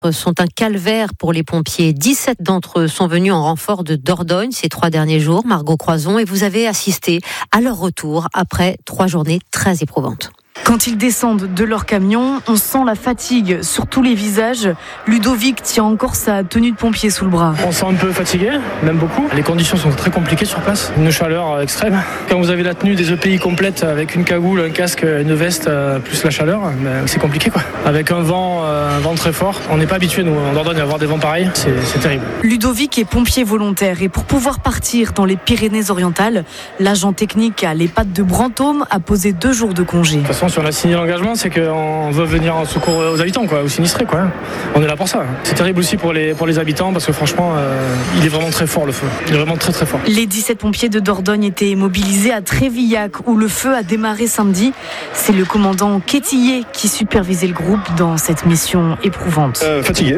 sont un calvaire pour les pompiers. 17 d'entre eux sont venus en renfort de Dordogne ces 3 derniers jours, Margot Croison, et vous avez assisté à leur retour après 3 journées très éprouvantes. Quand ils descendent de leur camion, on sent la fatigue sur tous les visages. Ludovic tient encore sa tenue de pompier sous le bras. On se sent un peu fatigué, même beaucoup. Les conditions sont très compliquées sur place. Une chaleur extrême. Quand vous avez la tenue des EPI complète avec une cagoule, un casque, une veste, plus la chaleur, c'est compliqué quoi. Avec un vent très fort. On n'est pas habitué nous en Dordogne à avoir des vents pareils. C'est terrible. Ludovic est pompier volontaire et pour pouvoir partir dans les Pyrénées-Orientales, l'agent technique à l'EHPAD de Brantôme a posé 2 jours de congé. De toute façon, si on a signé l'engagement, c'est qu'on veut venir en secours aux habitants, quoi, aux sinistrés. Quoi. On est là pour ça. C'est terrible aussi pour les habitants parce que franchement, il est vraiment très fort le feu. Il est vraiment très très fort. Les 17 pompiers de Dordogne étaient mobilisés à Trévillac où le feu a démarré samedi. C'est le commandant Quétillé qui supervisait le groupe dans cette mission éprouvante. Fatigué.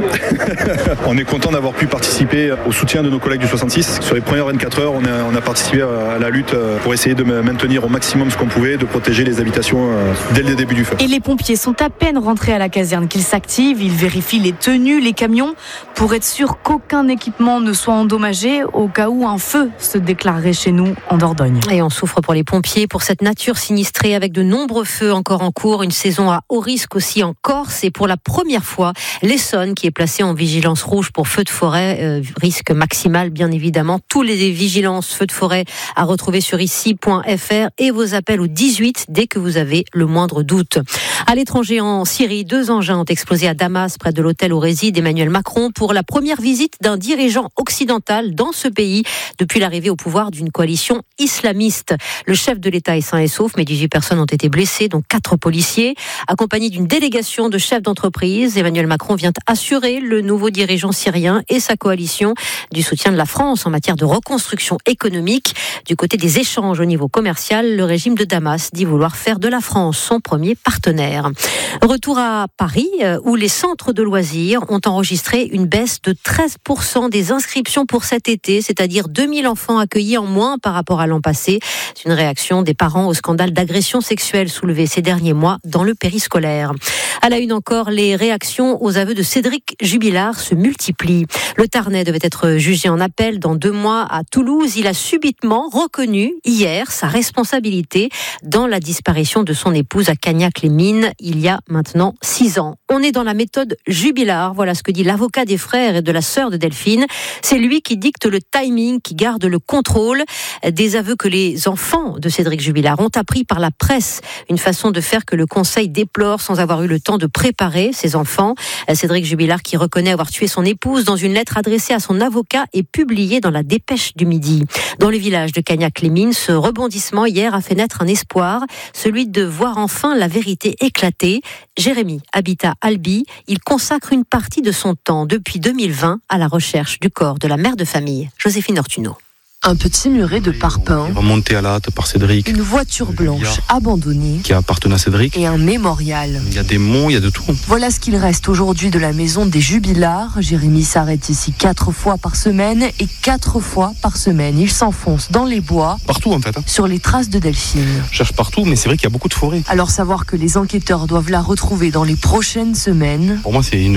On est content d'avoir pu participer au soutien de nos collègues du 66. Sur les premières 24 heures, on a participé à la lutte pour essayer de maintenir au maximum ce qu'on pouvait, de protéger les habitations dès le début du feu. Et les pompiers sont à peine rentrés à la caserne qu'ils s'activent. Ils vérifient les tenues, les camions, pour être sûr qu'aucun équipement ne soit endommagé au cas où un feu se déclarerait chez nous en Dordogne. Et on souffre pour les pompiers, pour cette nature sinistrée avec de nombreux feux encore en cours. Une saison à haut risque aussi en Corse. Et pour la première fois, l'Essonne qui est placée en vigilance rouge pour feux de forêt, risque maximal bien évidemment. Tous les vigilances feux de forêt à retrouver sur ici.fr et vos appels au 18 dès que vous avez le moindre doute. À l'étranger, en Syrie, 2 engins ont explosé à Damas, près de l'hôtel où réside Emmanuel Macron, pour la première visite d'un dirigeant occidental dans ce pays depuis l'arrivée au pouvoir d'une coalition islamiste. Le chef de l'État est sain et sauf, mais 18 personnes ont été blessées, dont 4 policiers. Accompagné d'une délégation de chefs d'entreprise, Emmanuel Macron vient assurer le nouveau dirigeant syrien et sa coalition du soutien de la France en matière de reconstruction économique. Du côté des échanges au niveau commercial, le régime de Damas dit vouloir faire de la France son premier partenaire. Retour à Paris, où les centres de loisirs ont enregistré une baisse de 13% des inscriptions pour cet été, c'est-à-dire 2000 enfants accueillis en moins par rapport à l'an passé. C'est une réaction des parents au scandale d'agression sexuelle soulevé ces derniers mois dans le périscolaire. À la une encore, les réactions aux aveux de Cédric Jubilard se multiplient. Le Tarnais devait être jugé en appel dans 2 mois à Toulouse. Il a subitement reconnu hier sa responsabilité dans la disparition de son épouse à Cagnac-les-Mines il y a maintenant 6 ans. On est dans la méthode Jubilard. Voilà ce que dit l'avocat des frères et de la sœur de Delphine. C'est lui qui dicte le timing, qui garde le contrôle. Des aveux que les enfants de Cédric Jubilard ont appris par la presse. Une façon de faire que le Conseil déplore sans avoir eu le temps de préparer ses enfants. Cédric Jubilard qui reconnaît avoir tué son épouse dans une lettre adressée à son avocat et publiée dans la Dépêche du Midi. Dans le village de Cagnac-les-Mines, ce rebondissement hier a fait naître un espoir, celui de voir enfin la vérité éclater. Jérémy habite à Albi. Il consacre une partie de son temps depuis 2020 à la recherche du corps de la mère de famille, Joséphine Ortuno. Un petit muret de parpaing, remonté à la hâte par Cédric, une voiture blanche abandonnée qui appartenait à Cédric, et un mémorial. Il y a des mots, il y a de tout. Voilà ce qu'il reste aujourd'hui de la maison des Jubilards. Jérémy s'arrête ici 4 fois par semaine et 4 fois par semaine, il s'enfonce dans les bois. Partout en fait. Sur les traces de Delphine. Je cherche partout, mais c'est vrai qu'il y a beaucoup de forêts. Alors savoir que les enquêteurs doivent la retrouver dans les prochaines semaines. Pour moi, c'est une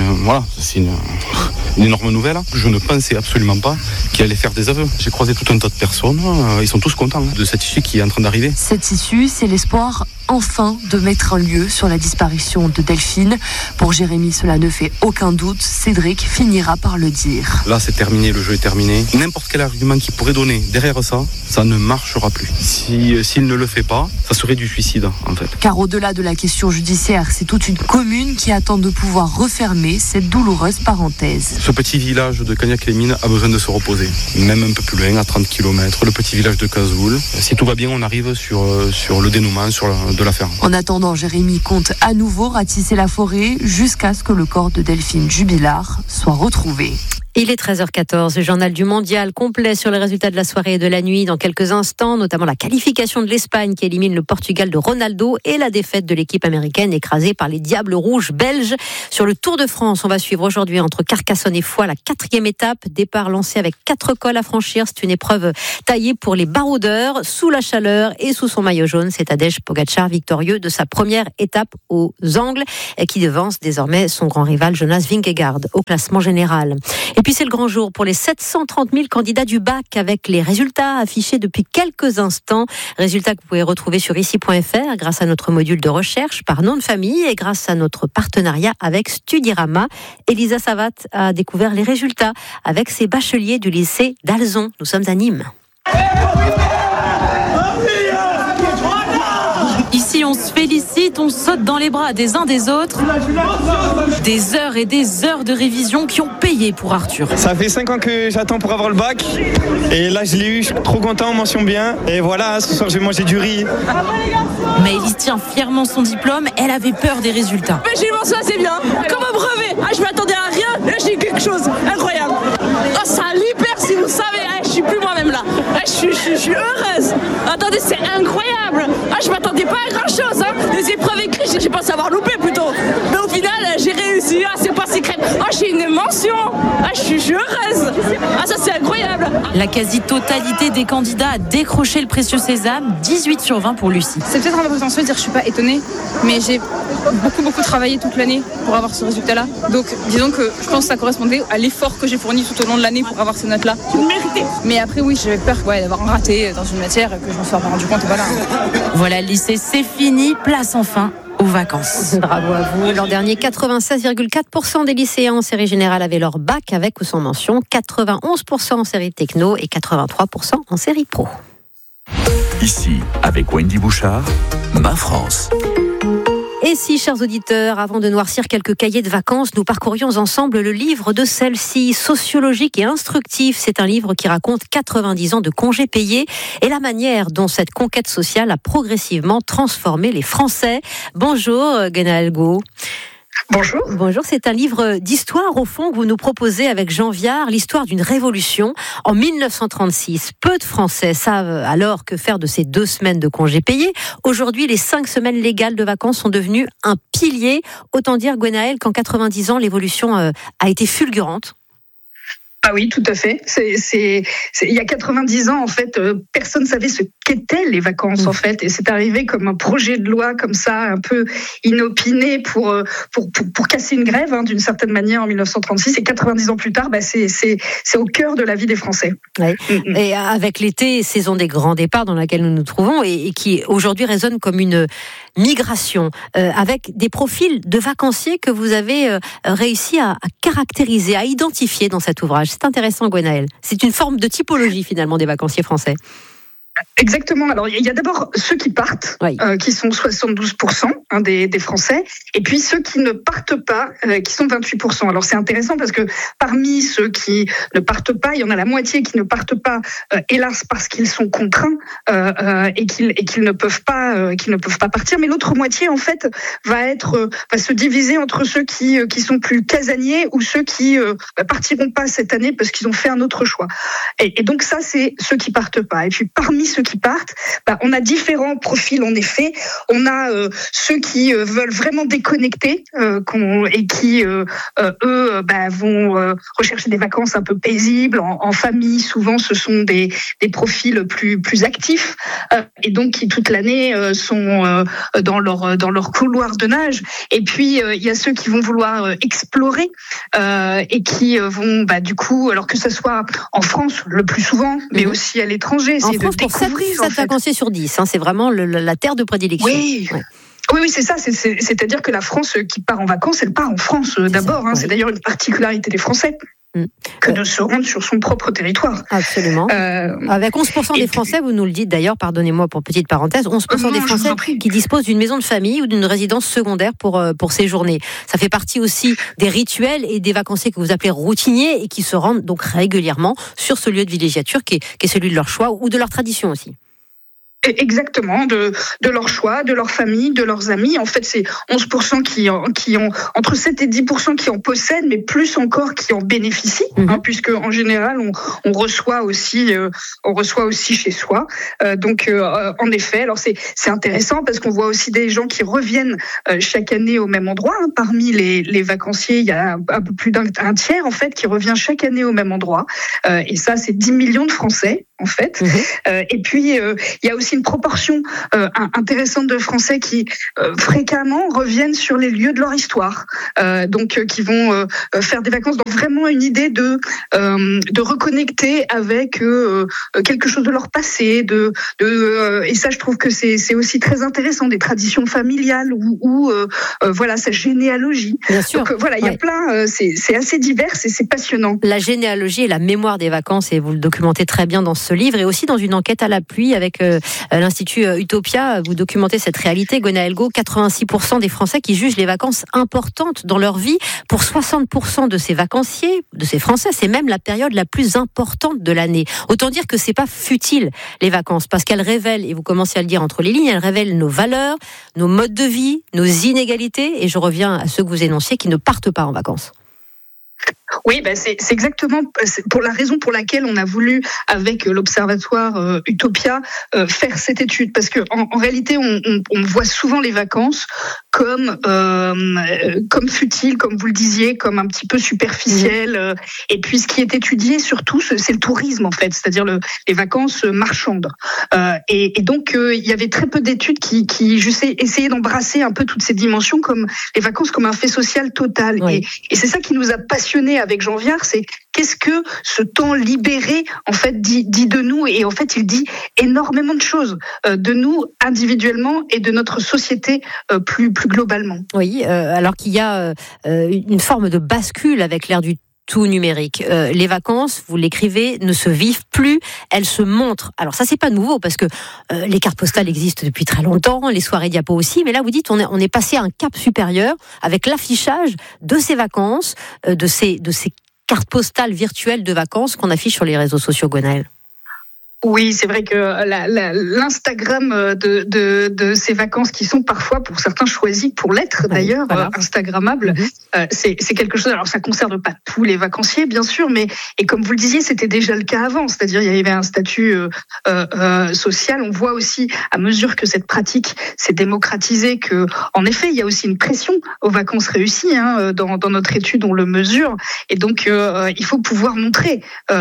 énorme nouvelle. Je ne pensais absolument pas qu'il allait faire des aveux. J'ai croisé tout un tas de personnes, ils sont tous contents de cette issue qui est en train d'arriver. Cette issue, c'est l'espoir enfin de mettre un lieu sur la disparition de Delphine. Pour Jérémy, cela ne fait aucun doute, Cédric finira par le dire. Là, c'est terminé, le jeu est terminé. N'importe quel argument qu'il pourrait donner derrière ça, ça ne marchera plus. S'il ne le fait pas, ça serait du suicide, en fait. Car au-delà de la question judiciaire, c'est toute une commune qui attend de pouvoir refermer cette douloureuse parenthèse. Ce petit village de Cagnac-les-Mines a besoin de se reposer. Même un peu plus loin, à 30 km, le petit village de Cazoul. Si tout va bien, on arrive sur le dénouement, de l'affaire. En attendant, Jérémy compte à nouveau ratisser la forêt jusqu'à ce que le corps de Delphine Jubilard soit retrouvé. Il est 13h14, le journal du mondial complet sur les résultats de la soirée et de la nuit dans quelques instants, notamment la qualification de l'Espagne qui élimine le Portugal de Ronaldo et la défaite de l'équipe américaine écrasée par les Diables Rouges belges. Sur le Tour de France, on va suivre aujourd'hui entre Carcassonne et Foix la 4e étape. Départ lancé avec 4 cols à franchir. C'est une épreuve taillée pour les baroudeurs. Sous la chaleur et sous son maillot jaune, c'est Tadej Pogačar victorieux de sa première étape aux Angles qui devance désormais son grand rival Jonas Vingegaard au classement général. Et puis c'est le grand jour pour les 730 000 candidats du bac avec les résultats affichés depuis quelques instants. Résultats que vous pouvez retrouver sur ici.fr grâce à notre module de recherche par nom de famille et grâce à notre partenariat avec Studirama. Elisa Savat a découvert les résultats avec ses bacheliers du lycée d'Alzon. Nous sommes à Nîmes. Ici, on se félicite, on saute dans les bras des uns des autres. Des heures et des heures de révision qui ont payé pour Arthur. Ça fait 5 ans que j'attends pour avoir le bac. Et là, je l'ai eu, je suis trop content, mention bien. Et voilà, ce soir, j'ai mangé du riz. Mais Elise tient fièrement son diplôme, elle avait peur des résultats. Mais j'ai eu ça, c'est bien. Comme un brevet. Je m'attendais à rien, là j'ai eu quelque chose. Incroyable. Ça libère, si vous savez. Je suis plus moi-même là. Je suis heureuse. Attendez, c'est incroyable. Je m'attendais pas à grand chose. Les épreuves écrites, j'ai pensé avoir loupé plutôt. Mais au final, j'ai réussi. C'est pas secret. J'ai une mention. Je suis heureuse. Ça c'est incroyable. La quasi-totalité des candidats a décroché le précieux sésame, 18 sur 20 pour Lucie. C'est peut-être un peu prétentieux de dire que je suis pas étonnée, mais j'ai beaucoup travaillé toute l'année pour avoir ce résultat-là. Donc disons que je pense que ça correspondait à l'effort que j'ai fourni tout au long de l'année pour avoir ces notes-là. Mais après oui, j'avais peur d'avoir un raté dans une matière et que je m'en sois pas rendu compte. Voilà, le lycée, c'est fini. Place enfin aux vacances. Bravo à vous. L'an dernier, 96,4% des lycéens en série générale avaient leur bac avec ou sans mention, 91% en série techno et 83% en série pro. Ici, avec Wendy Bouchard, Ma France. Et si, chers auditeurs, avant de noircir quelques cahiers de vacances, nous parcourions ensemble le livre de celle-ci, sociologique et instructif. C'est un livre qui raconte 90 ans de congés payés et la manière dont cette conquête sociale a progressivement transformé les Français. Bonjour, Guénaël Gault. Bonjour. Bonjour, c'est un livre d'histoire au fond que vous nous proposez avec Jean Viard, l'histoire d'une révolution en 1936. Peu de Français savent alors que faire de ces 2 semaines de congés payés. Aujourd'hui, les 5 semaines légales de vacances sont devenues un pilier. Autant dire, Guénaël, qu'en 90 ans, l'évolution a été fulgurante. Ah oui, tout à fait. Il y a 90 ans, en fait, personne ne savait ce qu'étaient les vacances, en fait. Et c'est arrivé comme un projet de loi, comme ça, un peu inopiné pour casser une grève, d'une certaine manière, en 1936. Et 90 ans plus tard, c'est au cœur de la vie des Français. Oui. Et avec l'été, saison des grands départs dans laquelle nous nous trouvons et qui aujourd'hui résonne comme une migration, avec des profils de vacanciers que vous avez réussi à caractériser, à identifier dans cet ouvrage. C'est intéressant, Guénaël. C'est une forme de typologie, finalement, des vacanciers français. Exactement. Alors, il y a d'abord ceux qui partent, oui. Qui sont 72% des Français, et puis ceux qui ne partent pas, qui sont 28%. Alors, c'est intéressant parce que parmi ceux qui ne partent pas, il y en a la moitié qui ne partent pas, hélas, parce qu'ils sont contraints et qu'ils ne peuvent pas partir. Mais l'autre moitié, en fait, va se diviser entre ceux qui sont plus casaniers ou ceux qui partiront pas cette année parce qu'ils ont fait un autre choix. Et donc ça, c'est ceux qui partent pas. Et puis parmi ceux qui partent, on a différents profils en effet. On a ceux qui veulent vraiment déconnecter et qui vont rechercher des vacances un peu paisibles en famille. Souvent, ce sont des profils plus actifs et donc qui toute l'année sont dans leur couloir de nage. Et puis il y a ceux qui vont vouloir explorer et qui vont du coup, alors que ce soit en France le plus souvent, mais aussi à l'étranger, en France, pour 7 vacanciers sur 10, c'est vraiment la terre de prédilection. Oui. Ouais. Oui, c'est ça. C'est-à-dire que la France qui part en vacances, elle part en France d'abord. Ça, oui. C'est d'ailleurs une particularité des Français que de se rendre sur son propre territoire. Absolument. Avec 11% des Français, vous nous le dites d'ailleurs, pardonnez-moi pour petite parenthèse, 11% des Français qui disposent d'une maison de famille ou d'une résidence secondaire pour séjourner. Ça fait partie aussi des rituels et des vacanciers que vous appelez routiniers et qui se rendent donc régulièrement sur ce lieu de villégiature qui est celui de leur choix ou de leur tradition aussi. Exactement, de leur choix, de leur famille, de leurs amis. En fait, c'est 11% qui ont entre 7 et 10% qui en possèdent, mais plus encore qui en bénéficient, puisque en général, on reçoit aussi chez soi. Donc, en effet, alors c'est intéressant parce qu'on voit aussi des gens qui reviennent chaque année au même endroit. Parmi les vacanciers, il y a un peu plus d'un tiers en fait qui revient chaque année au même endroit. Et ça, c'est 10 millions de Français. En fait. Et puis, il y a aussi une proportion intéressante de Français qui fréquemment reviennent sur les lieux de leur histoire. Donc, qui vont faire des vacances dans vraiment une idée de reconnecter avec quelque chose de leur passé. Et ça, je trouve que c'est aussi très intéressant, des traditions familiales ou voilà, sa généalogie. Bien sûr. Donc, voilà, il y a plein, c'est assez divers et c'est passionnant. La généalogie et la mémoire des vacances, et vous le documentez très bien dans ce livre, et aussi dans une enquête à l'appui avec l'Institut Utopia, vous documentez cette réalité. Gwenaëlle Gault, 86% des Français qui jugent les vacances importantes dans leur vie. Pour 60% de ces vacanciers, de ces Français, c'est même la période la plus importante de l'année. Autant dire que c'est pas futile, les vacances, parce qu'elles révèlent, et vous commencez à le dire entre les lignes, elles révèlent nos valeurs, nos modes de vie, nos inégalités, et je reviens à ceux que vous énonciez qui ne partent pas en vacances. Oui, c'est exactement pour la raison pour laquelle on a voulu, avec l'Observatoire Utopia, faire cette étude. Parce que en réalité, on voit souvent les vacances comme futiles, comme vous le disiez, comme un petit peu superficielles. Et puis, ce qui est étudié surtout, c'est le tourisme, en fait, c'est-à-dire les vacances marchandes. Et donc, il y avait très peu d'études qui essayaient d'embrasser un peu toutes ces dimensions, comme les vacances comme un fait social total. Oui. Et c'est ça qui nous a passionnés avec Jean Viard, c'est qu'est-ce que ce temps libéré en fait dit de nous, et en fait il dit énormément de choses de nous individuellement et de notre société plus globalement. Oui, alors qu'il y a une forme de bascule avec l'ère du tout numérique. Les vacances, vous l'écrivez, ne se vivent plus, elles se montrent. Alors ça, c'est pas nouveau parce que les cartes postales existent depuis très longtemps, les soirées diapo aussi, mais là, vous dites, on est passé à un cap supérieur avec l'affichage de ces vacances, de ces cartes postales virtuelles de vacances qu'on affiche sur les réseaux sociaux, Gwenaëlle. Oui, c'est vrai que l'Instagram de ces vacances qui sont parfois pour certains choisis pour l'être d'ailleurs, voilà. Instagrammables, c'est quelque chose. Alors ça concerne pas tous les vacanciers bien sûr, mais et comme vous le disiez, c'était déjà le cas avant. C'est-à-dire il y avait un statut social. On voit aussi à mesure que cette pratique s'est démocratisée que en effet il y a aussi une pression aux vacances réussies. Dans notre étude on le mesure, et donc il faut pouvoir montrer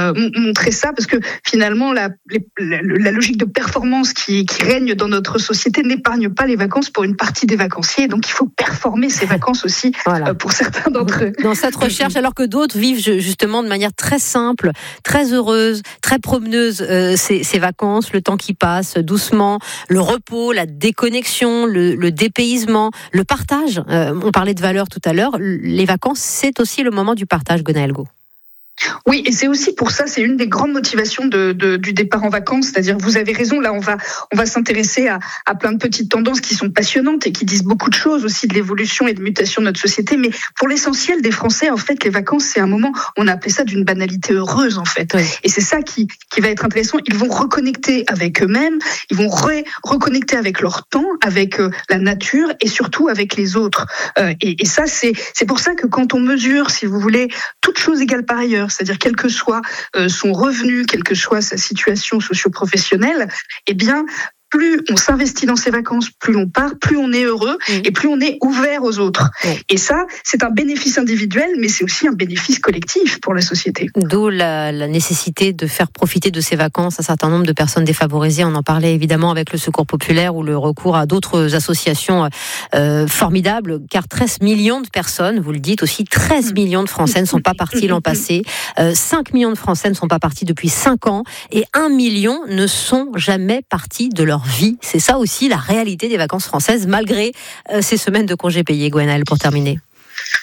ça parce que finalement la logique de performance qui règne dans notre société n'épargne pas les vacances pour une partie des vacanciers. Donc, il faut performer ces vacances aussi pour certains d'entre eux. Dans cette recherche, alors que d'autres vivent justement de manière très simple, très heureuse, très promeneuse ces vacances, le temps qui passe doucement, le repos, la déconnexion, le dépaysement, le partage. On parlait de valeurs tout à l'heure. Les vacances, c'est aussi le moment du partage, Gwenaëlle Gault. Oui, et c'est aussi pour ça, c'est une des grandes motivations du départ en vacances. C'est-à-dire, vous avez raison, là, on va s'intéresser à plein de petites tendances qui sont passionnantes et qui disent beaucoup de choses aussi de l'évolution et de mutation de notre société. Mais pour l'essentiel des Français, en fait, les vacances, c'est un moment, on a appelé ça d'une banalité heureuse, en fait. Oui. Et c'est ça qui va être intéressant. Ils vont reconnecter avec eux-mêmes, ils vont reconnecter avec leur temps, avec la nature et surtout avec les autres. Et ça, c'est pour ça que quand on mesure, si vous voulez, toutes choses égales par ailleurs, c'est-à-dire quel que soit son revenu, quelle que soit sa situation socio-professionnelle, eh bien, plus on s'investit dans ses vacances, plus on part, plus on est heureux et plus on est ouvert aux autres. Et ça, c'est un bénéfice individuel, mais c'est aussi un bénéfice collectif pour la société. D'où la nécessité de faire profiter de ces vacances un certain nombre de personnes défavorisées. On en parlait évidemment avec le Secours populaire ou le recours à d'autres associations formidables, car 13 millions de personnes, vous le dites aussi, 13 millions de Français ne sont pas partis l'an passé, 5 millions de Français ne sont pas partis depuis 5 ans, et 1 million ne sont jamais partis de leur vie. C'est ça aussi la réalité des vacances françaises, malgré ces semaines de congés payés. Gwenaëlle, pour terminer.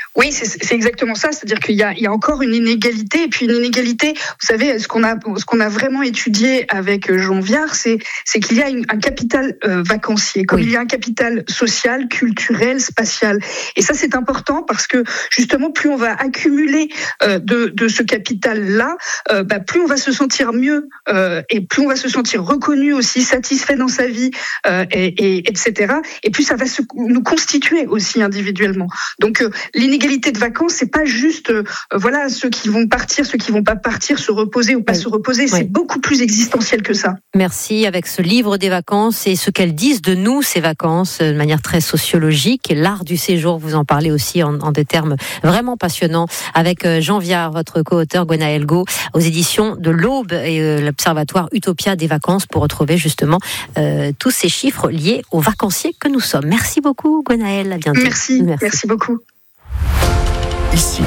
Oui, c'est exactement ça. C'est-à-dire qu'il y a encore une inégalité, et puis une inégalité. Vous savez, ce qu'on a vraiment étudié avec Jean Viard, c'est qu'il y a un capital vacancier, comme il y a un capital social, culturel, spatial. Et ça, c'est important parce que justement, plus on va accumuler de ce capital-là, plus on va se sentir mieux et plus on va se sentir reconnu aussi, satisfait dans sa vie, etc. Et puis ça va nous constituer aussi individuellement. Donc l'inégalité de vacances, c'est pas juste ceux qui vont partir, ceux qui vont pas partir, se reposer ou pas se reposer, c'est beaucoup plus existentiel que ça. Merci. Avec ce livre des vacances et ce qu'elles disent de nous, ces vacances, de manière très sociologique, l'art du séjour, vous en parlez aussi en des termes vraiment passionnants, avec Jean Viard, votre co-auteur Gwenaël Go, aux éditions de l'Aube et l'Observatoire Utopia des vacances, pour retrouver justement tous ces chiffres liés aux vacanciers que nous sommes. Merci beaucoup Gwenaël, à bientôt. Merci beaucoup. Ici,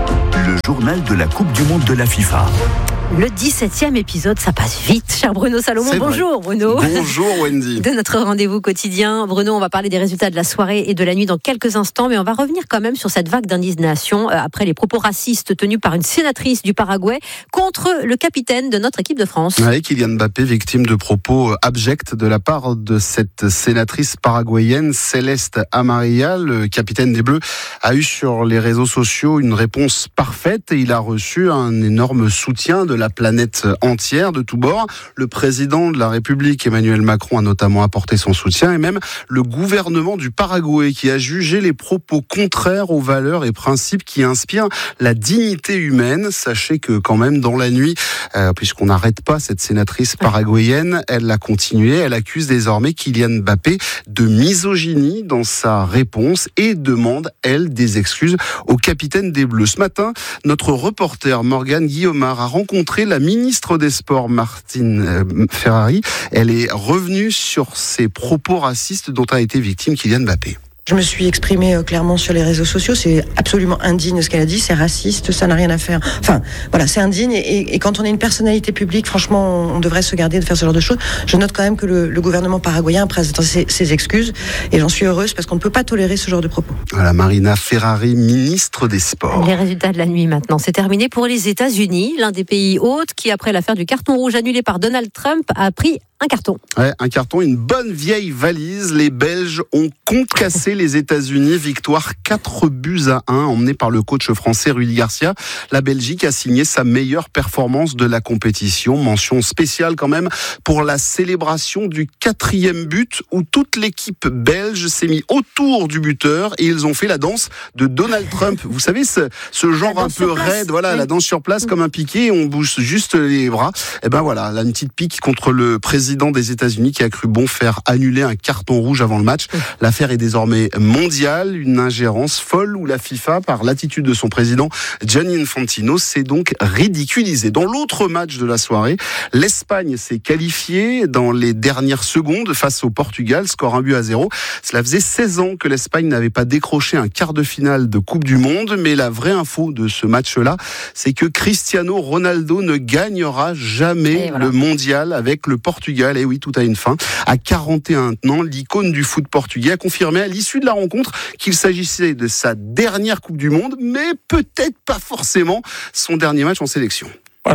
le journal de la Coupe du Monde de la FIFA. Le 17e épisode, ça passe vite. Cher Bruno Salomon, bonjour Bruno. Bonjour Wendy. De notre rendez-vous quotidien. Bruno, on va parler des résultats de la soirée et de la nuit dans quelques instants, mais on va revenir quand même sur cette vague d'indignation après les propos racistes tenus par une sénatrice du Paraguay contre le capitaine de notre équipe de France. Oui, Kylian Mbappé, victime de propos abjects de la part de cette sénatrice paraguayenne, Céleste Amarilla. Le capitaine des Bleus a eu sur les réseaux sociaux une réponse parfaite et il a reçu un énorme soutien de la planète entière, de tous bords. Le président de la République, Emmanuel Macron, a notamment apporté son soutien, et même le gouvernement du Paraguay qui a jugé les propos contraires aux valeurs et principes qui inspirent la dignité humaine. Sachez que quand même dans la nuit, puisqu'on n'arrête pas cette sénatrice paraguayenne, elle a continué, elle accuse désormais Kylian Mbappé de misogynie dans sa réponse et demande, elle, des excuses au capitaine des Bleus. Ce matin, notre reporter Morgane Guillaumard a rencontré la ministre des Sports, Martine Ferrari. Elle est revenue sur ces propos racistes dont a été victime Kylian Mbappé. Je me suis exprimée clairement sur les réseaux sociaux. C'est absolument indigne ce qu'elle a dit. C'est raciste. Ça n'a rien à faire. Enfin, voilà, c'est indigne. Et quand on est une personnalité publique, franchement, on devrait se garder de faire ce genre de choses. Je note quand même que le gouvernement paraguayen a présenté ses excuses. Et j'en suis heureuse parce qu'on ne peut pas tolérer ce genre de propos. Voilà, Marina Ferrari, ministre des Sports. Les résultats de la nuit maintenant. C'est terminé pour les États-Unis, l'un des pays hôtes qui, après l'affaire du carton rouge annulé par Donald Trump, a pris un carton. Ouais, un carton, une bonne vieille valise. Les Belges ont concassé les États-Unis. Victoire 4-1, emmenée par le coach français Rudy Garcia. La Belgique a signé sa meilleure performance de la compétition. Mention spéciale quand même pour la célébration du 4e but où toute l'équipe belge s'est mise autour du buteur et ils ont fait la danse de Donald Trump. Vous savez, ce genre un peu raide, voilà, la danse sur place comme un piqué, on bouge juste les bras. Et ben voilà, là, une petite pique contre le président des États-Unis qui a cru bon faire annuler un carton rouge avant le match. L'affaire est désormais mondiale, une ingérence folle où la FIFA, par l'attitude de son président Gianni Infantino, s'est donc ridiculisée. Dans l'autre match de la soirée, l'Espagne s'est qualifiée dans les dernières secondes face au Portugal, score 1-0. Cela faisait 16 ans que l'Espagne n'avait pas décroché un quart de finale de Coupe du Monde, mais la vraie info de ce match-là, c'est que Cristiano Ronaldo ne gagnera jamais le mondial avec le Portugal. Et oui, tout a une fin. À 41 ans, l'icône du foot portugais a confirmé à l'issue de la rencontre qu'il s'agissait de sa dernière Coupe du Monde, mais peut-être pas forcément son dernier match en sélection.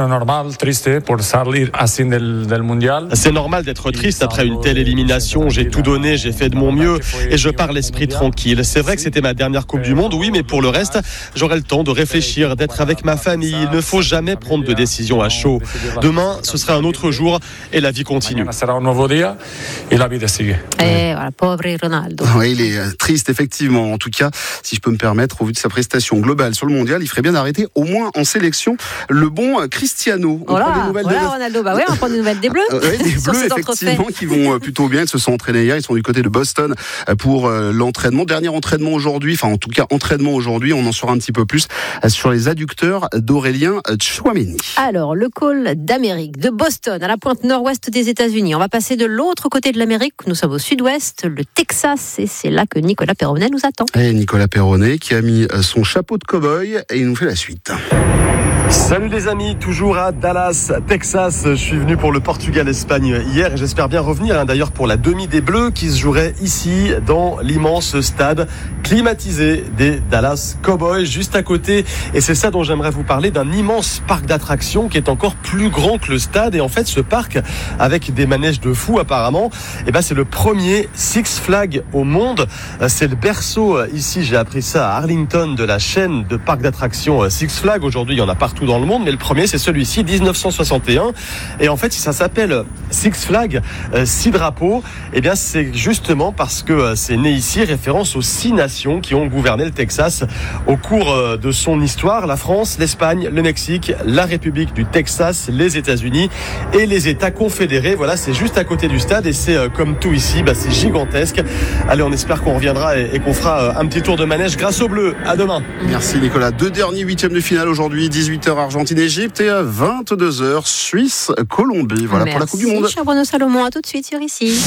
C'est normal d'être triste après une telle élimination. J'ai tout donné, j'ai fait de mon mieux et je pars l'esprit tranquille. C'est vrai que c'était ma dernière Coupe du Monde, oui, mais pour le reste, j'aurai le temps de réfléchir, d'être avec ma famille. Il ne faut jamais prendre de décision à chaud. Demain, ce sera un autre jour et la vie continue. Et voilà, pauvre Ronaldo. Oui, il est triste, effectivement. En tout cas, si je peux me permettre, au vu de sa prestation globale sur le mondial, il ferait bien d'arrêter au moins en sélection le bon Cristiano. On prend des nouvelles de Ronaldo. Bah ouais, on prend des nouvelles des Bleus. Des Bleus, effectivement, qui vont plutôt bien. Ils se sont entraînés hier. Ils sont du côté de Boston pour l'entraînement. Dernier entraînement aujourd'hui. Enfin, en tout cas, entraînement aujourd'hui. On en saura un petit peu plus sur les adducteurs d'Aurélien Tchouaméni. Alors, le col d'Amérique, de Boston à la pointe nord-ouest des États-Unis. On va passer de l'autre côté de l'Amérique. Nous sommes au sud-ouest, le Texas. Et c'est là que Nicolas Perronnet nous attend. Et Nicolas Perronnet qui a mis son chapeau de cow-boy et il nous fait la suite. Salut les amis, toujours à Dallas, Texas. Je suis venu pour le Portugal-Espagne hier et j'espère bien revenir d'ailleurs pour la demi des Bleus qui se jouerait ici dans l'immense stade climatisé des Dallas Cowboys juste à côté. Et c'est ça dont j'aimerais vous parler, d'un immense parc d'attractions qui est encore plus grand que le stade. Et en fait, ce parc, avec des manèges de fou apparemment, c'est le premier Six Flags au monde. C'est le berceau, ici j'ai appris ça à Arlington, de la chaîne de parcs d'attractions Six Flags. Aujourd'hui, il y en a partout dans le monde, mais le premier, c'est celui-ci, 1961. Et en fait, si ça s'appelle Six Flags, 6 drapeaux, c'est justement parce que c'est né ici, référence aux 6 nations qui ont gouverné le Texas au cours de son histoire: la France, l'Espagne, le Mexique, la République du Texas, les États-Unis et les États confédérés. Voilà, c'est juste à côté du stade et c'est comme tout ici, c'est gigantesque. Allez, on espère qu'on reviendra et qu'on fera un petit tour de manège grâce aux Bleus. À demain. Merci Nicolas. 2 derniers 8e de finale aujourd'hui, 18h Argentine-Égypte et à 22h Suisse-Colombie. Voilà. Merci pour la Coupe du Monde. Cher Bruno Salomon, à tout de suite sur Ici.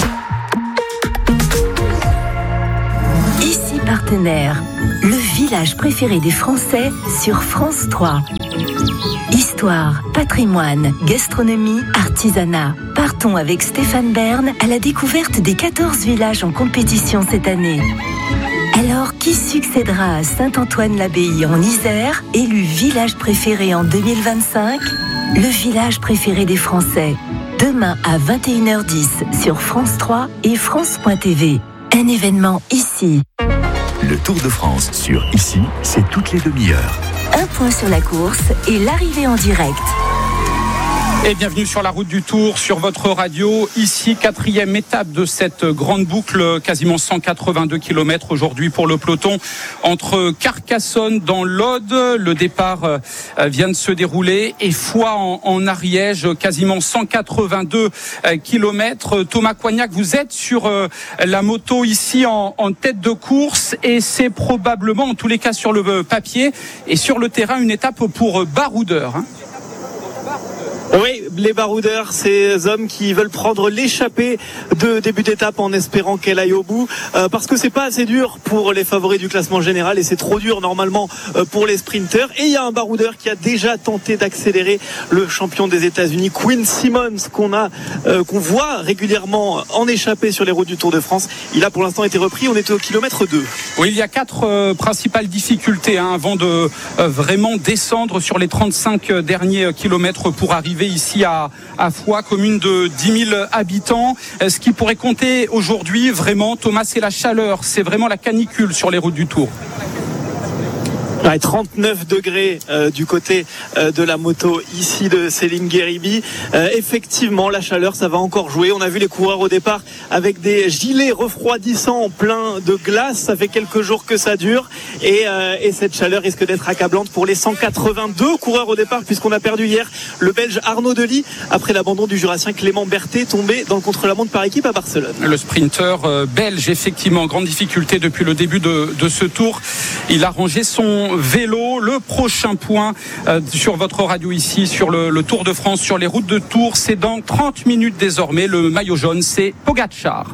Ici Partenaire, le village préféré des Français sur France 3. Histoire, patrimoine, gastronomie, artisanat. Partons avec Stéphane Bern à la découverte des 14 villages en compétition cette année. Alors, qui succédera à Saint-Antoine-l'Abbaye en Isère, élu village préféré en 2025 ? Le village préféré des Français. Demain à 21h10 sur France 3 et France.tv. Un événement ici. Le Tour de France sur Ici, c'est toutes les demi-heures. Un point sur la course et l'arrivée en direct. Et bienvenue sur la route du Tour, sur votre radio. Ici, 4e étape de cette grande boucle, quasiment 182 km aujourd'hui pour le peloton entre Carcassonne dans l'Aude. Le départ vient de se dérouler et Foix en Ariège, quasiment 182 km. Thomas Coignac, vous êtes sur la moto ici en tête de course et c'est probablement, en tous les cas sur le papier et sur le terrain, une étape pour baroudeurs. Oui, les baroudeurs, ces hommes qui veulent prendre l'échappée de début d'étape en espérant qu'elle aille au bout, parce que c'est pas assez dur pour les favoris du classement général et c'est trop dur normalement pour les sprinteurs. Et il y a un baroudeur qui a déjà tenté d'accélérer, le champion des États-Unis, Quinn Simmons, qu'on voit régulièrement en échappée sur les routes du Tour de France. Il a pour l'instant été repris, on était au kilomètre 2. Oui, il y a 4 principales difficultés avant de vraiment descendre sur les 35 derniers kilomètres pour arriver ici à Foix, commune de 10 000 habitants. Ce qui pourrait compter aujourd'hui, vraiment, Thomas, c'est la chaleur, c'est vraiment la canicule sur les routes du Tour. 39 degrés du côté de la moto ici de Céline Guéribi. Effectivement, la chaleur, ça va encore jouer. On a vu les coureurs au départ avec des gilets refroidissants pleins de glace. Ça fait quelques jours que ça dure et cette chaleur risque d'être accablante pour les 182 coureurs au départ, puisqu'on a perdu hier le Belge Arnaud Delis après l'abandon du Jurassien Clément Berthet, tombé dans le contre-la-montre par équipe à Barcelone. Le sprinter belge, effectivement, en grande difficulté depuis le début de ce tour. Il a rangé son vélo. Le prochain point sur votre radio ici, sur le Tour de France, sur les routes de Tours, c'est dans 30 minutes désormais. Le maillot jaune, c'est Pogačar.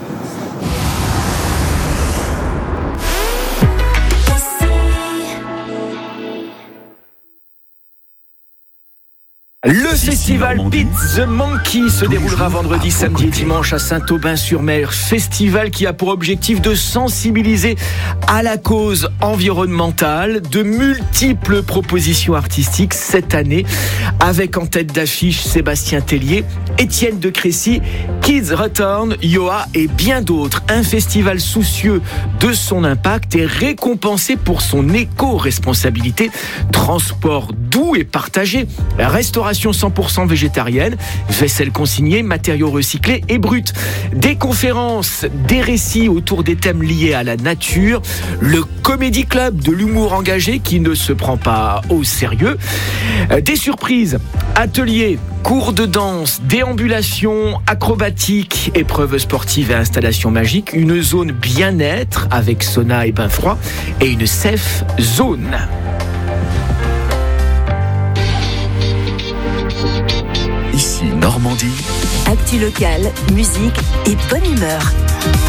Le festival Beat the Monkey se déroulera vendredi, samedi et dimanche à Saint-Aubin-sur-Mer. Festival qui a pour objectif de sensibiliser à la cause environnementale. De multiples propositions artistiques cette année, avec en tête d'affiche Sébastien Tellier, Étienne de Crécy, Kids Return, Yoa et bien d'autres. Un festival soucieux de son impact et récompensé pour son éco-responsabilité. Transport doux et partagé, restauration 100% végétarienne, vaisselle consignée, matériaux recyclés et bruts. Des conférences, des récits autour des thèmes liés à la nature, le Comedy Club de l'humour engagé qui ne se prend pas au sérieux, des surprises, ateliers, cours de danse, déambulation, acrobatique, épreuves sportives et installations magiques, une zone bien-être avec sauna et bain froid et une safe zone. Ici Normandie. Actu locale, musique et bonne humeur.